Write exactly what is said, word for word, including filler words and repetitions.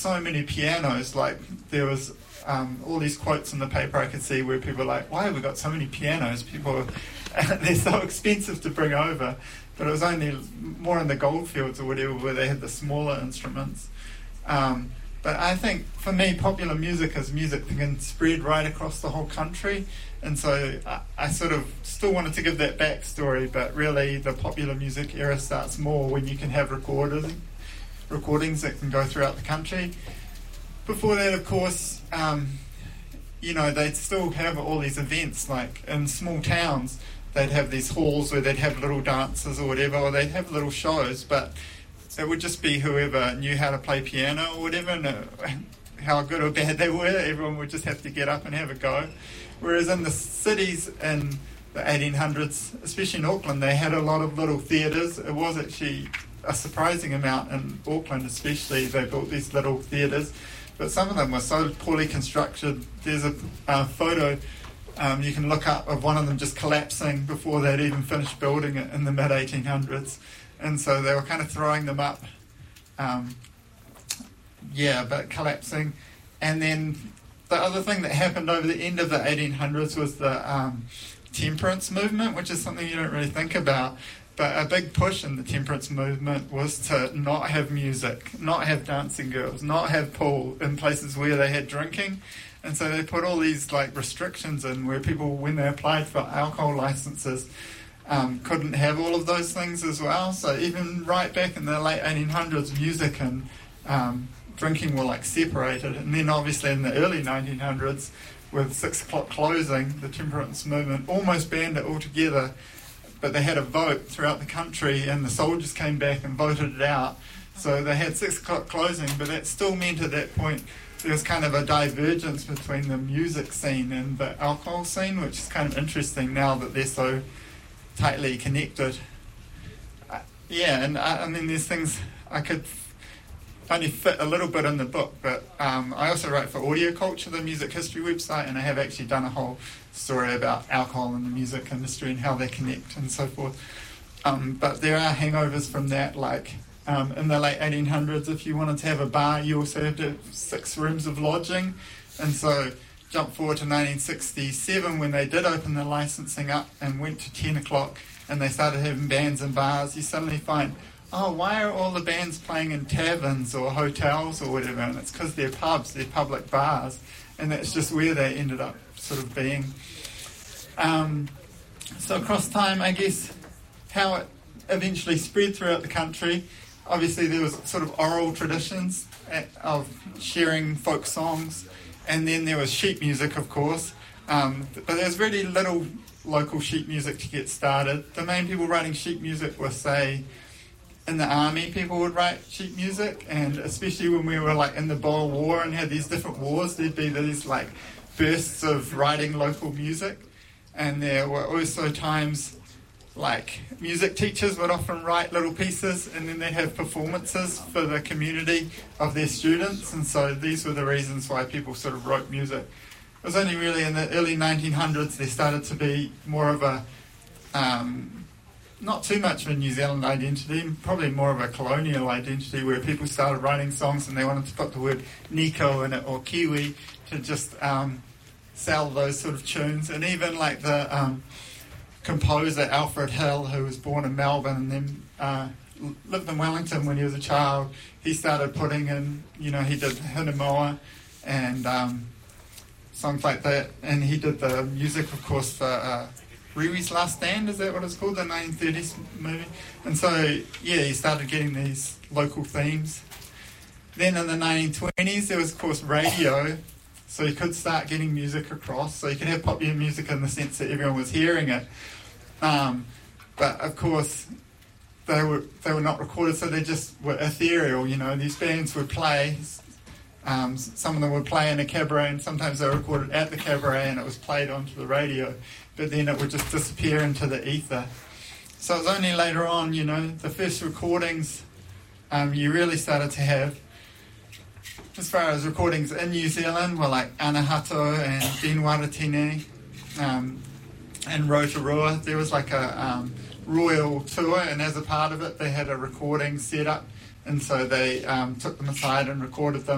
so many pianos. Like there was um, all these quotes in the paper I could see where people were like, why have we got so many pianos? People, they're so expensive to bring over. But it was only more in the goldfields or whatever where they had the smaller instruments. Um, but I think, for me, popular music is music that can spread right across the whole country. And so I, I sort of still wanted to give that backstory, but really the popular music era starts more when you can have recorders, recordings that can go throughout the country. Before that, of course, um, you know, they'd still have all these events, like in small towns. They'd have these halls where they'd have little dances or whatever, or they'd have little shows, but it would just be whoever knew how to play piano or whatever, and uh, how good or bad they were, everyone would just have to get up and have a go. Whereas in the cities in the eighteen hundreds, especially in Auckland, they had a lot of little theatres. It was actually a surprising amount in Auckland especially. They built these little theatres, but some of them were so poorly constructed. There's a uh, photo Um, you can look up of one of them just collapsing before they'd even finished building it in the mid eighteen hundreds. And so they were kind of throwing them up, um, yeah, but collapsing. And then the other thing that happened over the end of the eighteen hundreds was the um, temperance movement, which is something you don't really think about. But a big push in the temperance movement was to not have music, not have dancing girls, not have pool in places where they had drinking. And so they put all these like restrictions in where people, when they applied for alcohol licenses, um, couldn't have all of those things as well. So even right back in the late eighteen hundreds, music and um, drinking were like separated. And then obviously in the early nineteen hundreds, with six o'clock closing, the temperance movement almost banned it altogether. But they had a vote throughout the country, and the soldiers came back and voted it out. So they had six o'clock closing, but that still meant at that point there was kind of a divergence between the music scene and the alcohol scene, which is kind of interesting now that they're so tightly connected. Uh, yeah, and I, I mean, there's things I could only fit a little bit in the book, but um, I also write for Audio Culture, the music history website, and I have actually done a whole story about alcohol in the music industry and how they connect and so forth. Um, but there are hangovers from that, like um, in the late eighteen hundreds, if you wanted to have a bar, you also had to have six rooms of lodging. And so jump forward to nineteen sixty-seven when they did open the licensing up and went to ten o'clock and they started having bands in bars. You suddenly find, oh, why are all the bands playing in taverns or hotels or whatever? And it's because they're pubs, they're public bars, and that's just where they ended up sort of being. Um, so across time, I guess, how it eventually spread throughout the country, obviously there was sort of oral traditions of sharing folk songs, and then there was sheet music, of course, um, but there was really little local sheet music to get started. The main people writing sheet music were, say, in the army, people would write sheet music, and especially when we were like in the Boer War and had these different wars, there'd be these like bursts of writing local music. And there were also times like music teachers would often write little pieces and then they'd have performances for the community of their students, and so these were the reasons why people sort of wrote music. It was only really in the early nineteen hundreds there started to be more of a um, not too much of a New Zealand identity, probably more of a colonial identity, where people started writing songs and they wanted to put the word Nico in it or Kiwi to just um, sell those sort of tunes. And even like the um, composer Alfred Hill, who was born in Melbourne and then uh, lived in Wellington when he was a child, he started putting in, you know, he did Hinemoa and um, songs like that, and he did the music, of course, for uh, Riri's Last Stand, is that what it's called, the nineteen thirties movie? And so, yeah, he started getting these local themes. Then in the nineteen twenties, there was, of course, radio, so you could start getting music across, so you could have popular music in the sense that everyone was hearing it. Um, but, of course, they were they were not recorded, so they just were ethereal, you know. These bands would play, um, some of them would play in a cabaret, and sometimes they were recorded at the cabaret and it was played onto the radio, but then it would just disappear into the ether. So it was only later on, you know, the first recordings um, you really started to have, as far as recordings in New Zealand, were like Anahato and Dean Waratini um, and Rotorua. There was like a um, royal tour, and as a part of it they had a recording set up, and so they um, took them aside and recorded them.